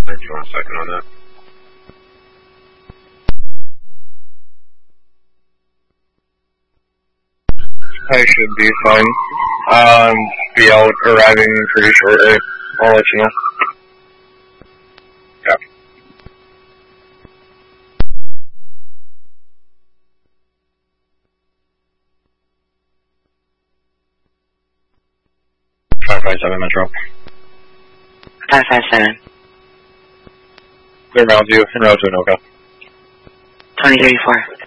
If you want a second on that. I should be fine. Be out arriving pretty shortly. I'll let you know. Yeah. Metro. 557. Clear Mountain View, en route to Anoka. 2034.